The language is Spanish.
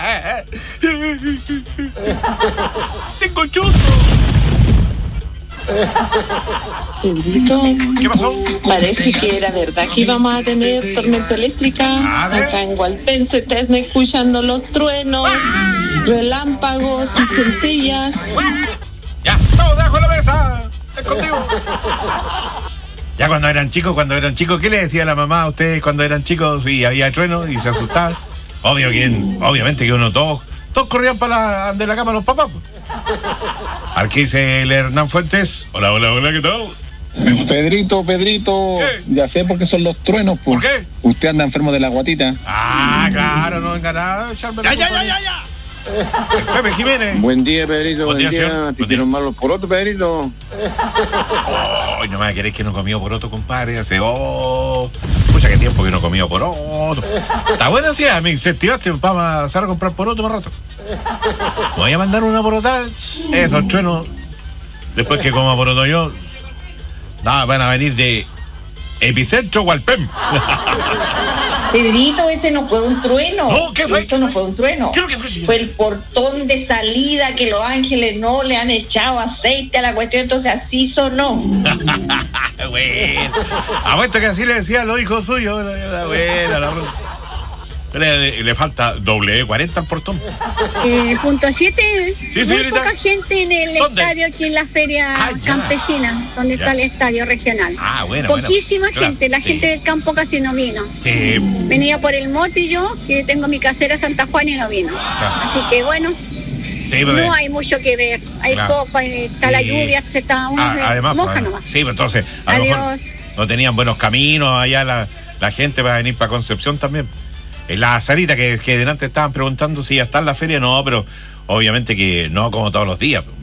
Tengo chuto. Pedrito, ¿Qué pasó? parece que era verdad que íbamos a tener tormenta eléctrica. A ver. Acá en Hualpén se están escuchando los truenos, relámpagos y centellas. Ya, todo debajo de la mesa. Es contigo. Ya cuando eran chicos, ¿qué le decía la mamá a ustedes cuando eran chicos y había trueno y se asustaban? Obviamente que uno todos corrían para de la cama los papás. Aquí dice el Hernán Fuentes. Hola, ¿qué tal? Pedrito, ¿Qué? ya sé por qué son los truenos, pues. ¿Por qué? Usted anda enfermo de la guatita. Ah, claro, no venga nada. Ya. Pepe Jiménez. Buen día, Pedrito, Buen buen día, día. señor. ¿Te Buen hicieron mal los porotos, Pedrito? Ay, no me querés que no comió poroto, compadre. Hace, pucha, qué tiempo que no comió poroto. Está buena, sí, me incentivaste para pasar a comprar poroto más rato. Voy a mandar una porotada. Esos truenos. Después que coma poroto yo. No, van a venir de Epicentro Hualpén. Pedrito, ese no fue un trueno. No, ¿qué fue? Eso no fue un trueno. ¿Qué es lo que fue, señor? Fue el portón de salida que los ángeles no le han echado aceite a la cuestión, entonces así sonó. Bueno. Apuesto que así le decían los hijos suyos. La buena. Le falta W40 al portón. Punto 7. Sí, Muy señorita. poca gente en el ¿Dónde? estadio aquí en la feria Ah, ya. campesina, donde Ya. está el estadio regional. Ah, bueno. Poquísima Claro, gente, la sí. gente del campo casi no vino. Sí. Venía por el mote y yo, que tengo mi casera Santa Juana y no vino. Así que bueno, Sí, pero no hay mucho que ver. Hay Claro. copa, está la Sí. lluvia, se está uno se Además, moja pues, nomás. sí, pues entonces, a lo mejor Adiós. no tenían buenos caminos allá la gente va a venir para Concepción también. La Sarita que delante estaban preguntando si ya está en la feria, no, pero obviamente que no como todos los días.